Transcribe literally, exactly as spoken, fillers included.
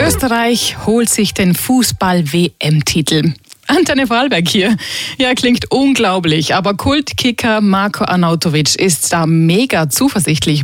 Österreich holt sich den Fußball-W M-Titel. Antenne Vorarlberg hier. Ja, klingt unglaublich, aber Kultkicker Marko Arnautovic ist da mega zuversichtlich.